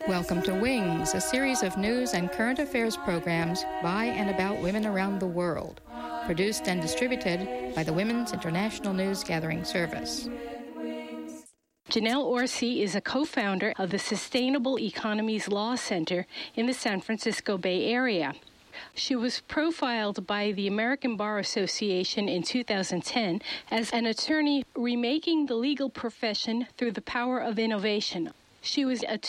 Welcome to Wings, a series of news and current affairs programs by and about women around the world, produced and distributed by the Women's International News Gathering Service. Janelle Orsi is a co-founder of the Sustainable Economies Law Center in the San Francisco Bay Area. She was profiled by the American Bar Association in 2010 as an attorney remaking the legal profession through the power of innovation. She was a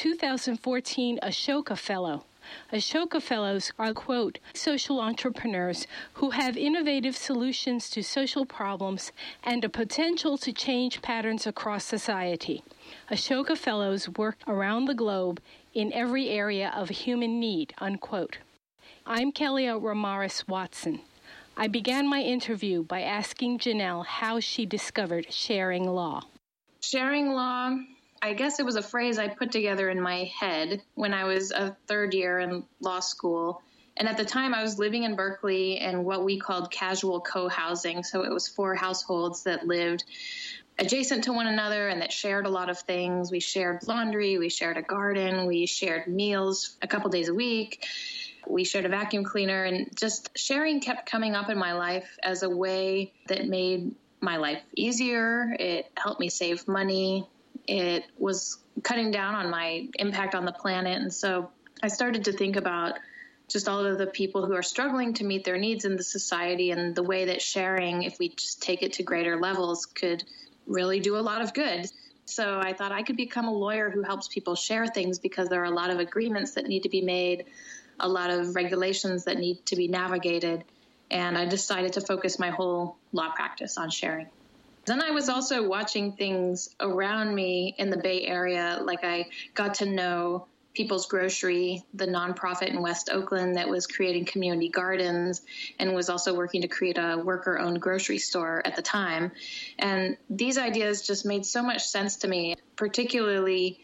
2014 Ashoka Fellow. Ashoka Fellows are, quote, social entrepreneurs who have innovative solutions to social problems and a potential to change patterns across society. Ashoka Fellows work around the globe in every area of human need, unquote. I'm Kelia Ramaris Watson. I began my interview by asking Janelle how she discovered sharing law. Sharing law, I guess it was a phrase I put together in my head when I was a third year in law school. And at the time I was living in Berkeley in what we called casual co-housing. So it was 4 households that lived adjacent to one another and that shared a lot of things. We shared laundry, we shared a garden, we shared meals a couple days a week. We shared a vacuum cleaner, and just sharing kept coming up in my life as a way that made my life easier. It helped me save money. It was cutting down on my impact on the planet. And so I started to think about just all of the people who are struggling to meet their needs in the society and the way that sharing, if we just take it to greater levels, could really do a lot of good. So I thought I could become a lawyer who helps people share things, because there are a lot of agreements that need to be made, a lot of regulations that need to be navigated. And I decided to focus my whole law practice on sharing. Then I was also watching things around me in the Bay Area. Like, I got to know People's Grocery, the nonprofit in West Oakland that was creating community gardens and was also working to create a worker-owned grocery store at the time. And these ideas just made so much sense to me, particularly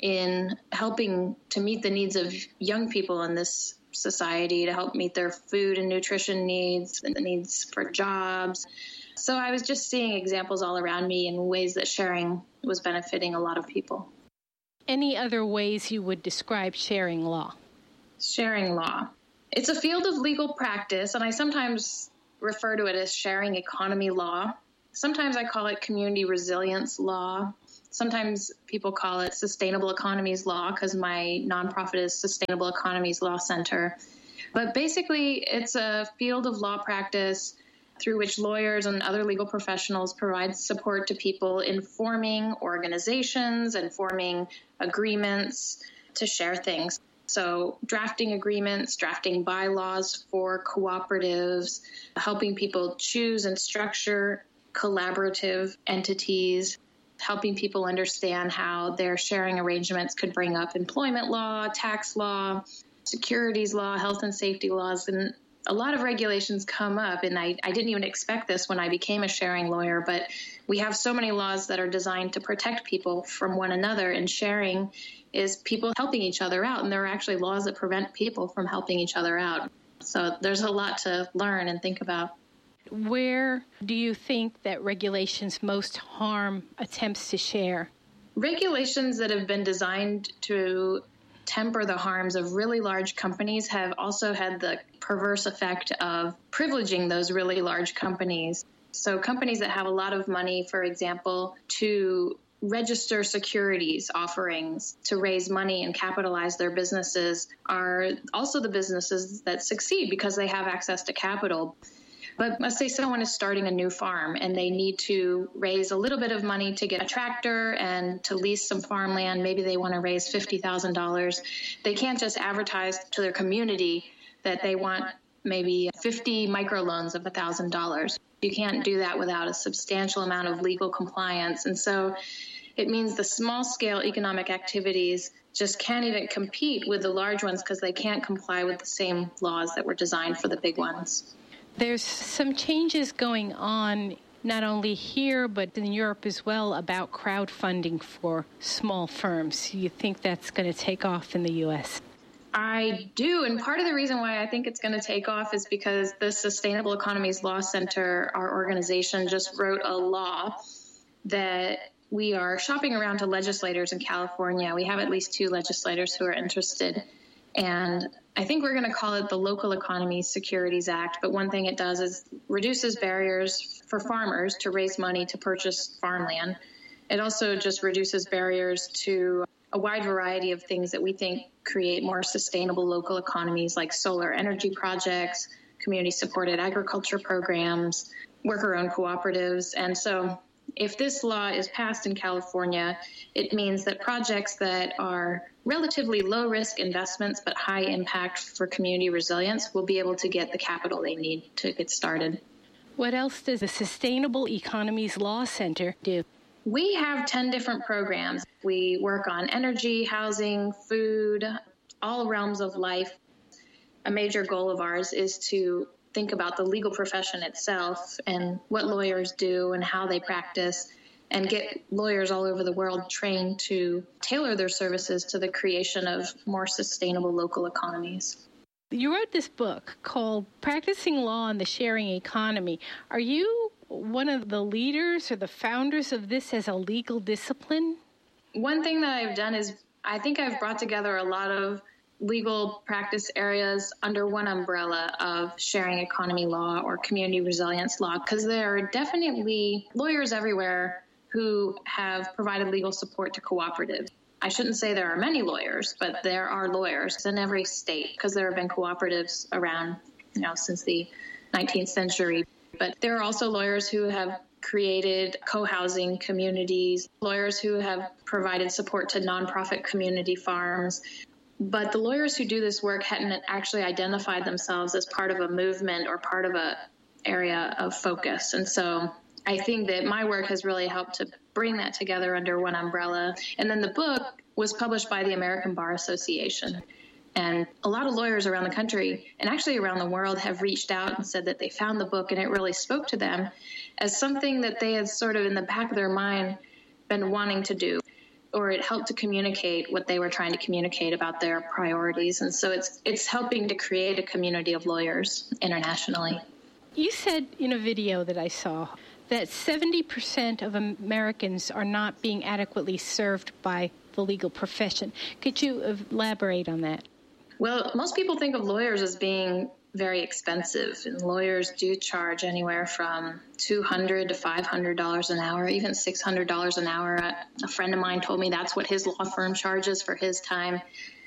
in helping to meet the needs of young people in this society, to help meet their food and nutrition needs and the needs for jobs. So I was just seeing examples all around me in ways that sharing was benefiting a lot of people. Any other ways you would describe sharing law? Sharing law. It's a field of legal practice, and I sometimes refer to it as sharing economy law. Sometimes I call it community resilience law. Sometimes people call it sustainable economies law, because my nonprofit is Sustainable Economies Law Center. But basically, it's a field of law practice through which lawyers and other legal professionals provide support to people in forming organizations and forming agreements to share things. So drafting agreements, drafting bylaws for cooperatives, helping people choose and structure collaborative entities, helping people understand how their sharing arrangements could bring up employment law, tax law, securities law, health and safety laws. And a lot of regulations come up, and I didn't even expect this when I became a sharing lawyer, but we have so many laws that are designed to protect people from one another, and sharing is people helping each other out, and there are actually laws that prevent people from helping each other out. So there's a lot to learn and think about. Where do you think that regulations most harm attempts to share? Regulations that have been designed to temper the harms of really large companies have also had the perverse effect of privileging those really large companies. So companies that have a lot of money, for example, to register securities offerings to raise money and capitalize their businesses, are also the businesses that succeed because they have access to capital. But let's say someone is starting a new farm and they need to raise a little bit of money to get a tractor and to lease some farmland. Maybe they want to raise $50,000. They can't just advertise to their community that they want maybe 50 microloans of $1,000. You can't do that without a substantial amount of legal compliance. And so it means the small-scale economic activities just can't even compete with the large ones because they can't comply with the same laws that were designed for the big ones. There's some changes going on, not only here, but in Europe as well, about crowdfunding for small firms. You think that's going to take off in the U.S.? I do. And part of the reason why I think it's going to take off is because the Sustainable Economies Law Center, our organization, just wrote a law that we are shopping around to legislators in California. We have at least 2 legislators who are interested. And I think we're going to call it the Local Economy Securities Act. But one thing it does is reduces barriers for farmers to raise money to purchase farmland. It also just reduces barriers to a wide variety of things that we think create more sustainable local economies, like solar energy projects, community-supported agriculture programs, worker-owned cooperatives. And so if this law is passed in California, it means that projects that are relatively low-risk investments but high impact for community resilience will be able to get the capital they need to get started. What else does the Sustainable Economies Law Center do? We have 10 different programs. We work on energy, housing, food, all realms of life. A major goal of ours is to think about the legal profession itself and what lawyers do and how they practice, and get lawyers all over the world trained to tailor their services to the creation of more sustainable local economies. You wrote this book called Practicing Law in the Sharing Economy. Are you one of the leaders or the founders of this as a legal discipline? One thing that I've done is I think I've brought together a lot of legal practice areas under one umbrella of sharing economy law or community resilience law, because there are definitely lawyers everywhere who have provided legal support to cooperatives. I shouldn't say there are many lawyers, but there are lawyers in every state, because there have been cooperatives around, since the 19th century. But there are also lawyers who have created co-housing communities, lawyers who have provided support to nonprofit community farms. But the lawyers who do this work hadn't actually identified themselves as part of a movement or part of an area of focus. And so I think that my work has really helped to bring that together under one umbrella. And then the book was published by the American Bar Association. And a lot of lawyers around the country and actually around the world have reached out and said that they found the book and it really spoke to them as something that they had sort of in the back of their mind been wanting to do, or it helped to communicate what they were trying to communicate about their priorities. And so it's helping to create a community of lawyers internationally. You said in a video that I saw that 70% of Americans are not being adequately served by the legal profession. Could you elaborate on that? Well, most people think of lawyers as being very expensive, and lawyers do charge anywhere from $200 to $500 an hour, even $600 an hour. A friend of mine told me that's what his law firm charges for his time.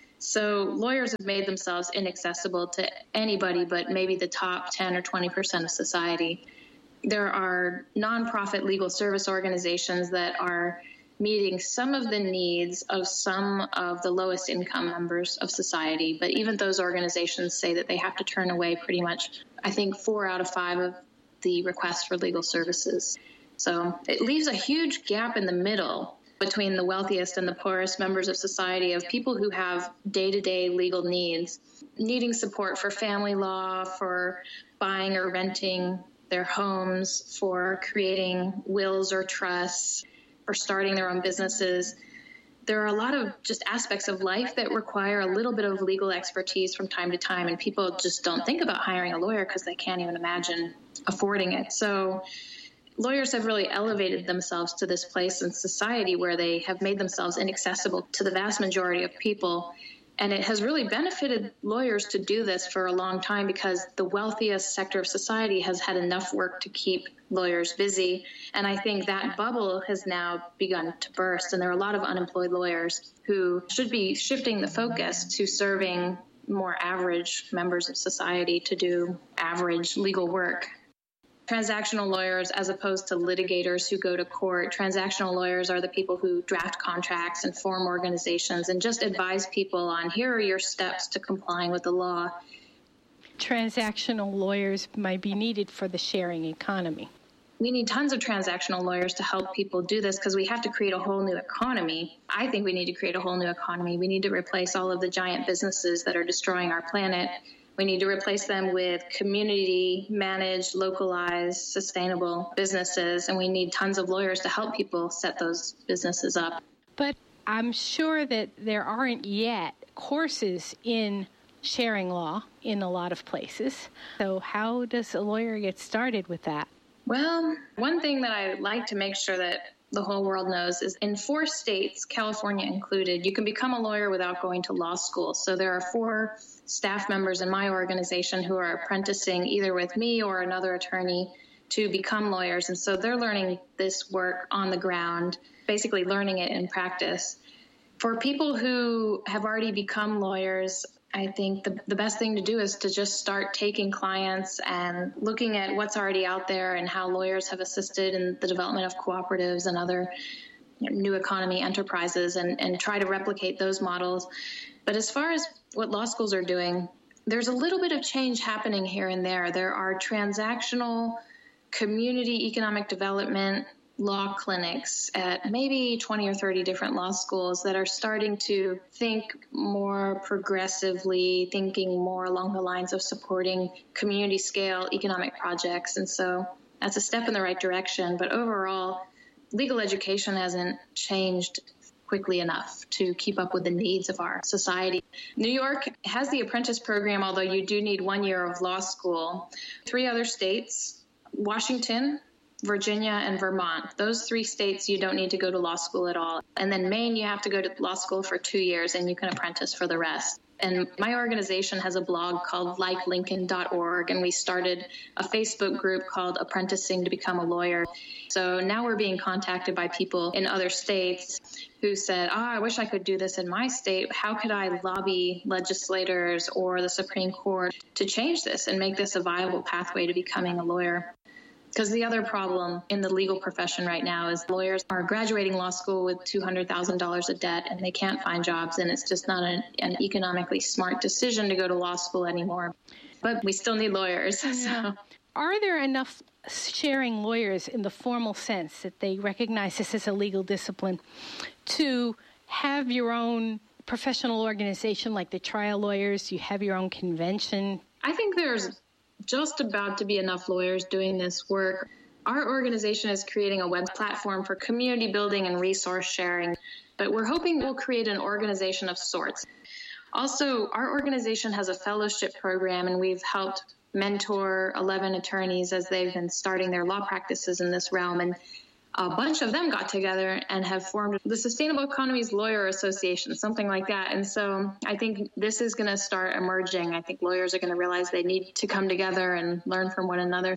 So lawyers have made themselves inaccessible to anybody but maybe the top 10 or 20% of society. There are nonprofit legal service organizations that are meeting some of the needs of some of the lowest income members of society. But even those organizations say that they have to turn away pretty much, I think, 4 out of 5 of the requests for legal services. So it leaves a huge gap in the middle between the wealthiest and the poorest members of society, of people who have day-to-day legal needs, needing support for family law, for buying or renting their homes, for creating wills or trusts, for starting their own businesses. There are a lot of just aspects of life that require a little bit of legal expertise from time to time, and people just don't think about hiring a lawyer because they can't even imagine affording it. So lawyers have really elevated themselves to this place in society where they have made themselves inaccessible to the vast majority of people. And it has really benefited lawyers to do this for a long time because the wealthiest sector of society has had enough work to keep lawyers busy. And I think that bubble has now begun to burst. And there are a lot of unemployed lawyers who should be shifting the focus to serving more average members of society to do average legal work. Transactional lawyers, as opposed to litigators who go to court, transactional lawyers are the people who draft contracts and form organizations and just advise people on here are your steps to complying with the law. Transactional lawyers might be needed for the sharing economy. We need tons of transactional lawyers to help people do this because we have to create a whole new economy. I think we need to create a whole new economy. We need to replace all of the giant businesses that are destroying our planet. We need to replace them with community-managed, localized, sustainable businesses, and we need tons of lawyers to help people set those businesses up. But I'm sure that there aren't yet courses in sharing law in a lot of places. So how does a lawyer get started with that? Well, one thing that I like to make sure that the whole world knows is in 4 states, California included, you can become a lawyer without going to law school. So there are 4 staff members in my organization who are apprenticing either with me or another attorney to become lawyers. And so they're learning this work on the ground, basically learning it in practice. For people who have already become lawyers, I think the best thing to do is to just start taking clients and looking at what's already out there and how lawyers have assisted in the development of cooperatives and other new economy enterprises and try to replicate those models. But as far as what law schools are doing, there's a little bit of change happening here and there. There are transactional community economic development law clinics at maybe 20 or 30 different law schools that are starting to think more progressively, thinking more along the lines of supporting community scale economic projects. And so that's a step in the right direction. But overall, legal education hasn't changed quickly enough to keep up with the needs of our society. New York has the apprentice program, although you do need 1 year of law school. 3 other states, Washington, Virginia, and Vermont. Those 3 states, you don't need to go to law school at all. And then Maine, you have to go to law school for 2 years and you can apprentice for the rest. And my organization has a blog called likelincoln.org, and we started a Facebook group called Apprenticing to Become a Lawyer. So now we're being contacted by people in other states who said, I wish I could do this in my state. How could I lobby legislators or the Supreme Court to change this and make this a viable pathway to becoming a lawyer? Because the other problem in the legal profession right now is lawyers are graduating law school with $200,000 of debt and they can't find jobs, and it's just not an economically smart decision to go to law school anymore. But we still need lawyers. Yeah. So. Are there enough sharing lawyers in the formal sense that they recognize this as a legal discipline to have your own professional organization like the trial lawyers? You have your own convention? I think there's just about to be enough lawyers doing this work. Our organization is creating a web platform for community building and resource sharing, but we're hoping we'll create an organization of sorts. Also, our organization has a fellowship program, and we've helped mentor 11 attorneys as they've been starting their law practices in this realm. And a bunch of them got together and have formed the Sustainable Economies Lawyer Association, something like that. And so I think this is going to start emerging. I think lawyers are going to realize they need to come together and learn from one another.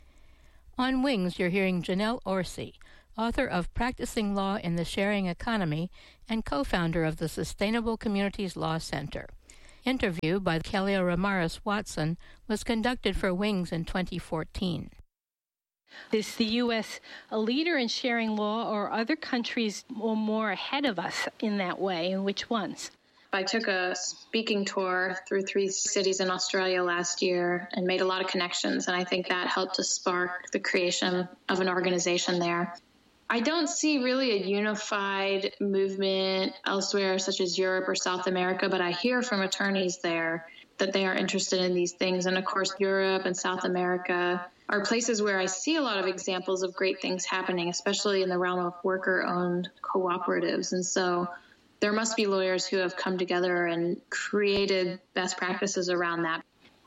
On Wings, you're hearing Janelle Orsi, author of Practicing Law in the Sharing Economy and co-founder of the Sustainable Communities Law Center. Interview by Kelia Ramirez Watson was conducted for Wings in 2014. Is the U.S. a leader in sharing law, or other countries more ahead of us in that way, and which ones? I took a speaking tour through 3 cities in Australia last year and made a lot of connections, and I think that helped to spark the creation of an organization there. I don't see really a unified movement elsewhere, such as Europe or South America, but I hear from attorneys there that they are interested in these things. And of course, Europe and South America are places where I see a lot of examples of great things happening, especially in the realm of worker-owned cooperatives. And so there must be lawyers who have come together and created best practices around that.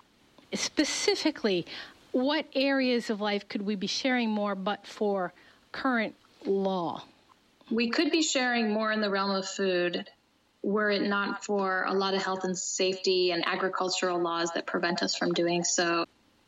Specifically, what areas of life could we be sharing more but for current law? We could be sharing more in the realm of food were it not for a lot of health and safety and agricultural laws that prevent us from doing so.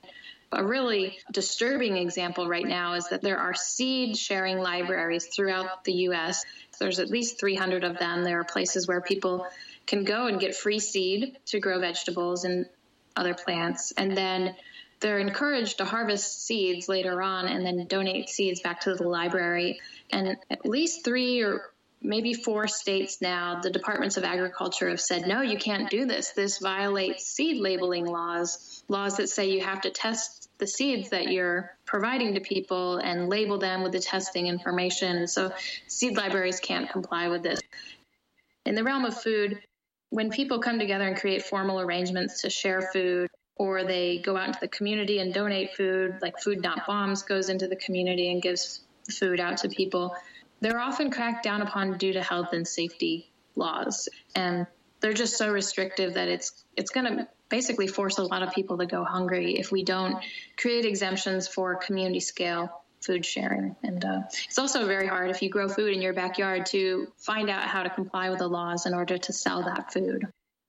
A really disturbing example right now is that there are seed sharing libraries throughout the U.S. There's at least 300 of them. There are places where people can go and get free seed to grow vegetables and other plants. And then they're encouraged to harvest seeds later on and then donate seeds back to the library. And at least 3 or maybe 4 states now, the Departments of Agriculture have said, no, you can't do this. This violates seed labeling laws that say you have to test the seeds that you're providing to people and label them with the testing information. So seed libraries can't comply with this. In the realm of food, when people come together and create formal arrangements to share food, or they go out into the community and donate food, like Food Not Bombs goes into the community and gives food out to people, they're often cracked down upon due to health and safety laws. And they're just so restrictive that it's going to basically force a lot of people to go hungry if we don't create exemptions for community scale food sharing. And it's also very hard if you grow food in your backyard to find out how to comply with the laws in order to sell that food.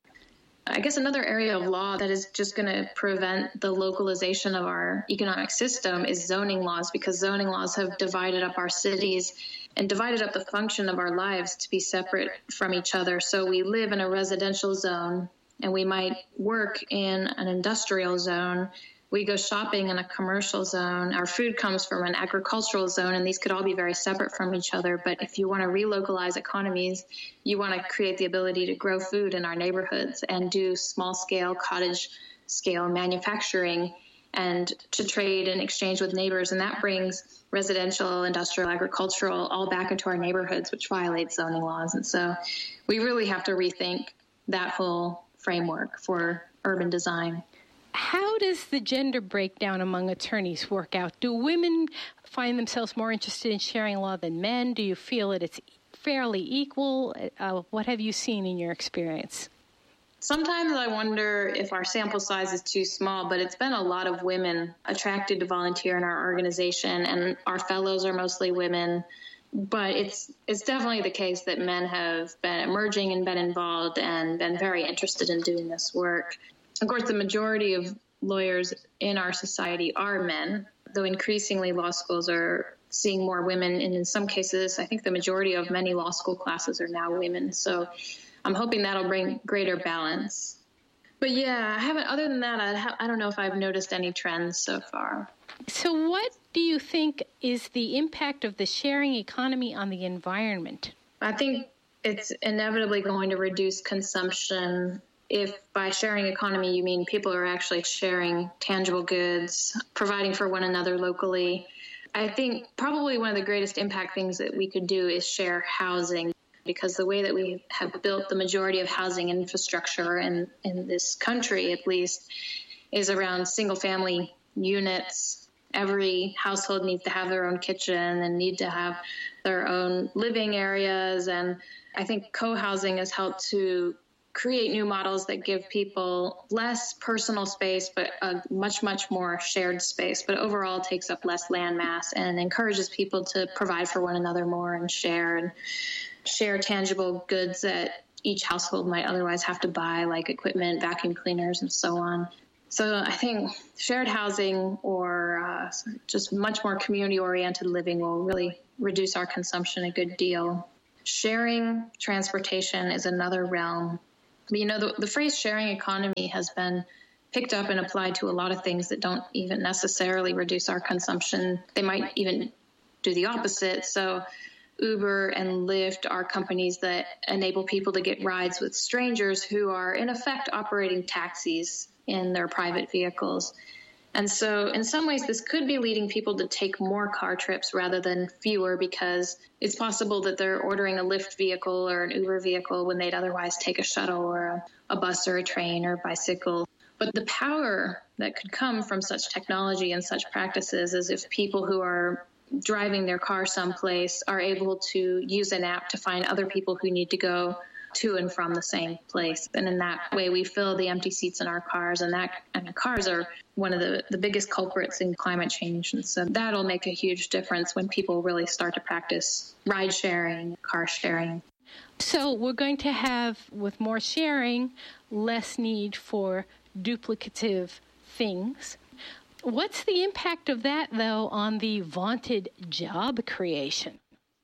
I guess another area of law that is just going to prevent the localization of our economic system is zoning laws, because zoning laws have divided up our cities and divided up the function of our lives to be separate from each other. So we live in a residential zone and we might work in an industrial zone. We go shopping in a commercial zone. Our food comes from an agricultural zone, and these could all be very separate from each other. But if you want to relocalize economies, you want to create the ability to grow food in our neighborhoods and do small-scale, cottage-scale manufacturing and to trade and exchange with neighbors. And that brings residential, industrial, agricultural all back into our neighborhoods, which violates zoning laws. And so we really have to rethink that whole framework for urban design. How does the gender breakdown among attorneys work out? Do women find themselves more interested in sharing law than men? Do you feel that it's fairly equal? What have you seen in your experience? Sometimes I wonder if our sample size is too small, but it's been a lot of women attracted to volunteer in our organization, and our fellows are mostly women. But it's definitely the case that men have been emerging and been involved and been very interested in doing this work. Of course, the majority of lawyers in our society are men, though increasingly law schools are seeing more women. And in some cases, I think the majority of many law school classes are now women. So I'm hoping that'll bring greater balance. But yeah, I haven't, other than that, I don't know if I've noticed any trends so far. So what do you think is the impact of the sharing economy on the environment? I think it's inevitably going to reduce consumption. If by sharing economy you mean people are actually sharing tangible goods, providing for one another locally, I think probably one of the greatest impact things that we could do is share housing, because the way that we have built the majority of housing infrastructure in this country, at least, is around single-family units. Every household needs to have their own kitchen and need to have their own living areas. And I think co-housing has helped to create new models that give people less personal space, but a much, much more shared space, but overall takes up less land mass and encourages people to provide for one another more and share tangible goods that each household might otherwise have to buy, like equipment, vacuum cleaners, and so on. So I think shared housing or just much more community-oriented living will really reduce our consumption a good deal. Sharing transportation is another realm. You know, the phrase sharing economy has been picked up and applied to a lot of things that don't even necessarily reduce our consumption. They might even do the opposite. So Uber and Lyft are companies that enable people to get rides with strangers who are in effect operating taxis in their private vehicles. And so in some ways, this could be leading people to take more car trips rather than fewer, because it's possible that they're ordering a Lyft vehicle or an Uber vehicle when they'd otherwise take a shuttle or a bus or a train or bicycle. But the power that could come from such technology and such practices is if people who are driving their car someplace are able to use an app to find other people who need to go to and from the same place. And in that way, we fill the empty seats in our cars. And cars are one of the biggest culprits in climate change. And so that'll make a huge difference when people really start to practice ride sharing, car sharing. So we're going to have, with more sharing, less need for duplicative things. What's the impact of that, though, on the vaunted job creation?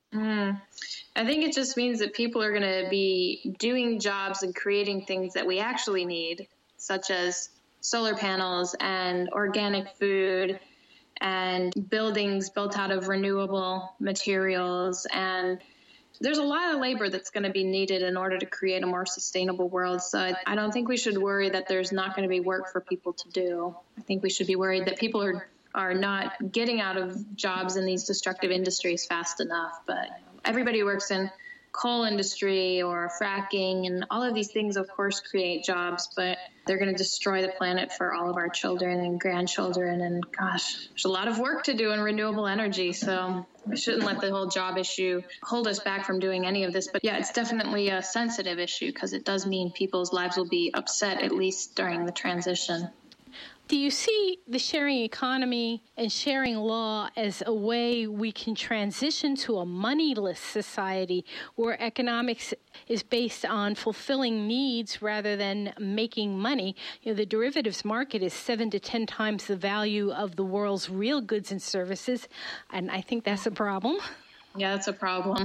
I think it just means that people are going to be doing jobs and creating things that we actually need, such as solar panels and organic food and buildings built out of renewable materials. And there's a lot of labor that's going to be needed in order to create a more sustainable world. So I don't think we should worry that there's not going to be work for people to do. I think we should be worried that people are not getting out of jobs in these destructive industries fast enough. But everybody works in coal industry or fracking, and all of these things, of course, create jobs, but they're going to destroy the planet for all of our children and grandchildren. And gosh, there's a lot of work to do in renewable energy. So we shouldn't let the whole job issue hold us back from doing any of this. But yeah, it's definitely a sensitive issue because it does mean people's lives will be upset, at least during the transition. Do you see the sharing economy and sharing law as a way we can transition to a moneyless society where economics is based on fulfilling needs rather than making money? You know, the derivatives market is 7 to 10 times the value of the world's real goods and services, and I think that's a problem. Yeah, that's a problem.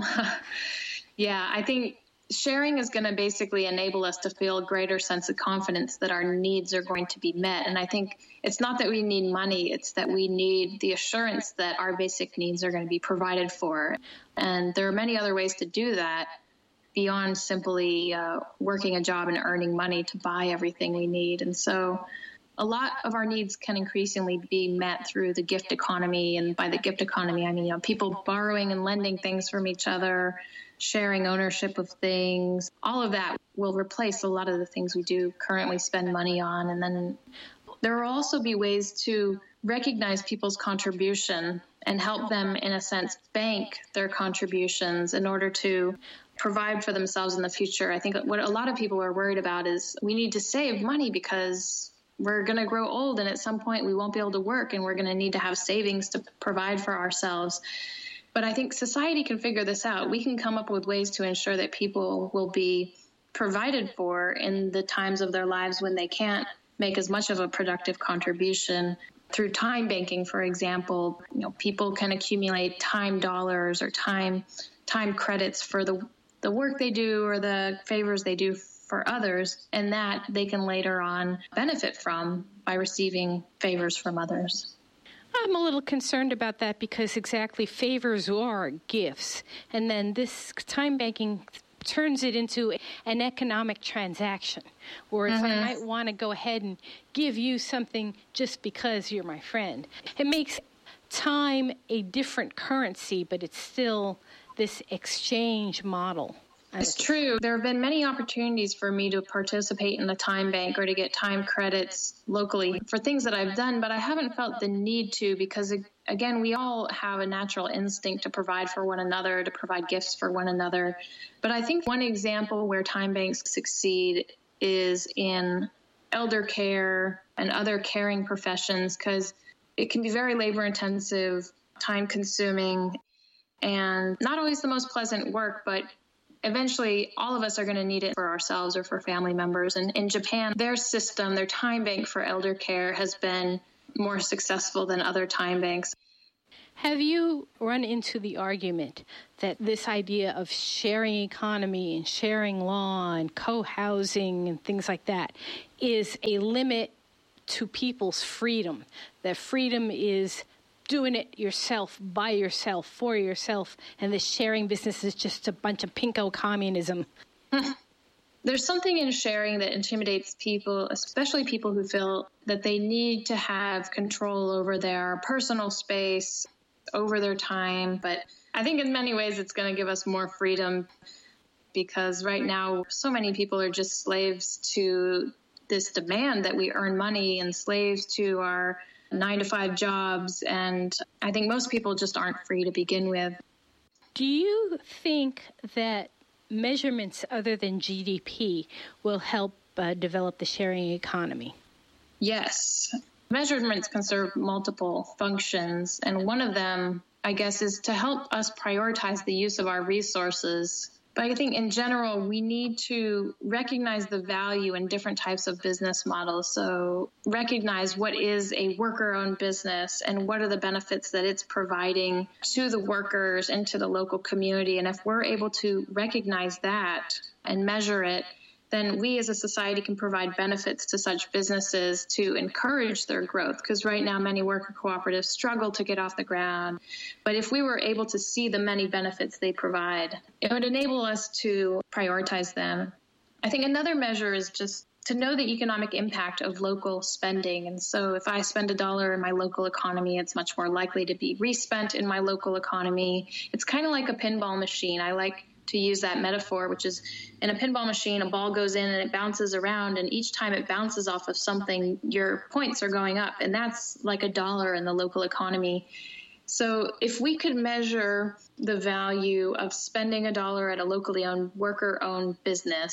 Yeah, I think sharing is going to basically enable us to feel a greater sense of confidence that our needs are going to be met. And I think it's not that we need money, it's that we need the assurance that our basic needs are going to be provided for. And there are many other ways to do that beyond simply working a job and earning money to buy everything we need. And so a lot of our needs can increasingly be met through the gift economy. And by the gift economy, I mean, people borrowing and lending things from each other, sharing ownership of things. All of that will replace a lot of the things we do currently spend money on. And then there will also be ways to recognize people's contribution and help them, in a sense, bank their contributions in order to provide for themselves in the future. I think what a lot of people are worried about is we need to save money because we're going to grow old and at some point we won't be able to work and we're going to need to have savings to provide for ourselves. But I think society can figure this out. We can come up with ways to ensure that people will be provided for in the times of their lives when they can't make as much of a productive contribution. Through time banking, for example, people can accumulate time dollars or time credits for the work they do or the favors they do for others, and that they can later on benefit from by receiving favors from others. I'm a little concerned about that because exactly favors are gifts. And then this time banking turns it into an economic transaction. Whereas I might want to go ahead and give you something just because you're my friend. It makes time a different currency, but it's still this exchange model. It's true. There have been many opportunities for me to participate in the time bank or to get time credits locally for things that I've done, but I haven't felt the need to because, again, we all have a natural instinct to provide for one another, to provide gifts for one another. But I think one example where time banks succeed is in elder care and other caring professions because it can be very labor-intensive, time-consuming, and not always the most pleasant work, but eventually, all of us are going to need it for ourselves or for family members. And in Japan, their system, their time bank for elder care has been more successful than other time banks. Have you run into the argument that this idea of sharing economy and sharing law and co-housing and things like that is a limit to people's freedom? That freedom is doing it yourself, by yourself, for yourself, and the sharing business is just a bunch of pinko communism. There's something in sharing that intimidates people, especially people who feel that they need to have control over their personal space, over their time. But I think in many ways it's going to give us more freedom because right now so many people are just slaves to this demand that we earn money and slaves to our 9-to-5 jobs, and I think most people just aren't free to begin with. Do you think that measurements other than GDP will help develop the sharing economy? Yes. Measurements can serve multiple functions, and one of them, I guess, is to help us prioritize the use of our resources. But I think in general, we need to recognize the value in different types of business models. So recognize what is a worker-owned business and what are the benefits that it's providing to the workers and to the local community. And if we're able to recognize that and measure it, then we as a society can provide benefits to such businesses to encourage their growth. Because right now, many worker cooperatives struggle to get off the ground. But if we were able to see the many benefits they provide, it would enable us to prioritize them. I think another measure is just to know the economic impact of local spending. And so if I spend $1 in my local economy, it's much more likely to be respent in my local economy. It's kind of like a pinball machine. I like to use that metaphor, which is in a pinball machine, a ball goes in and it bounces around, and each time it bounces off of something, your points are going up, and that's like $1 in the local economy. So if we could measure the value of spending $1 at a locally owned, worker-owned business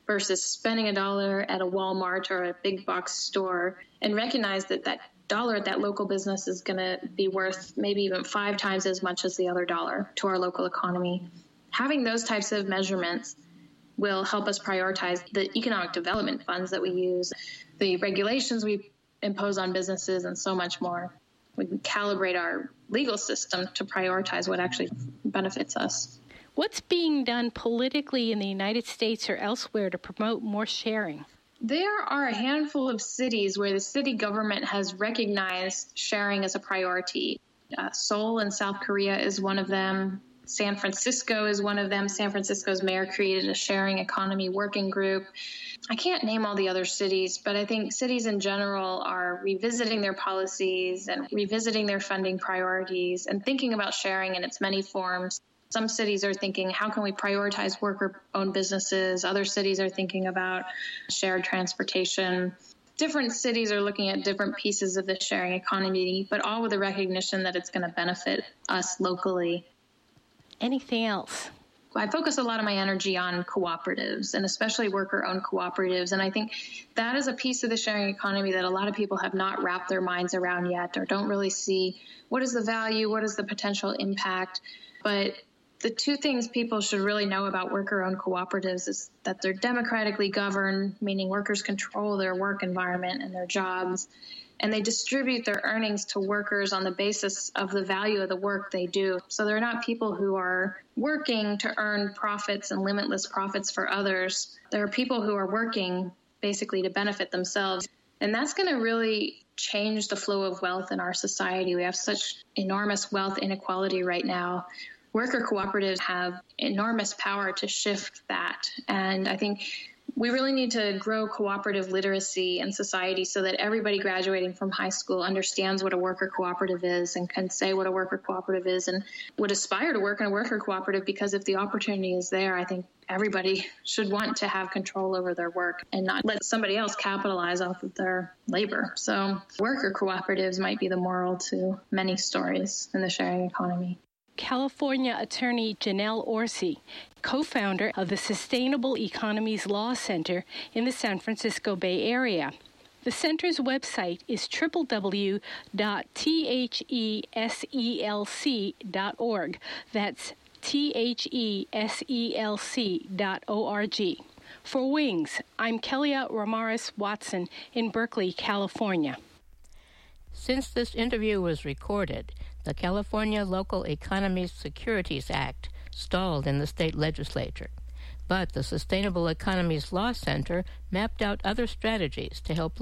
versus spending $1 at a Walmart or a big box store, and recognize that that dollar at that local business is going to be worth maybe even 5 times as much as the other dollar to our local economy. Having those types of measurements will help us prioritize the economic development funds that we use, the regulations we impose on businesses, and so much more. We can calibrate our legal system to prioritize what actually benefits us. What's being done politically in the United States or elsewhere to promote more sharing? There are a handful of cities where the city government has recognized sharing as a priority. Seoul in South Korea is one of them. San Francisco is one of them. San Francisco's mayor created a sharing economy working group. I can't name all the other cities, but I think cities in general are revisiting their policies and revisiting their funding priorities and thinking about sharing in its many forms. Some cities are thinking, how can we prioritize worker-owned businesses? Other cities are thinking about shared transportation. Different cities are looking at different pieces of the sharing economy, but all with the recognition that it's going to benefit us locally. Anything else? I focus a lot of my energy on cooperatives, and especially worker-owned cooperatives. And I think that is a piece of the sharing economy that a lot of people have not wrapped their minds around yet, or don't really see what is the value, what is the potential impact. But the two things people should really know about worker-owned cooperatives is that they're democratically governed, meaning workers control their work environment and their jobs, and they distribute their earnings to workers on the basis of the value of the work they do. So they're not people who are working to earn profits and limitless profits for others. There are people who are working basically to benefit themselves. And that's going to really change the flow of wealth in our society. We have such enormous wealth inequality right now. Worker cooperatives have enormous power to shift that. And I think we really need to grow cooperative literacy in society so that everybody graduating from high school understands what a worker cooperative is and can say what a worker cooperative is and would aspire to work in a worker cooperative, because if the opportunity is there, I think everybody should want to have control over their work and not let somebody else capitalize off of their labor. So worker cooperatives might be the moral to many stories in the sharing economy. California attorney Janelle Orsi, co-founder of the Sustainable Economies Law Center in the San Francisco Bay Area. The center's website is www.theselc.org. That's theselc.org. For Wings, I'm Kelia Ramirez Watson in Berkeley, California. Since this interview was recorded, the California Local Economies Securities Act stalled in the state legislature, but the Sustainable Economies Law Center mapped out other strategies to help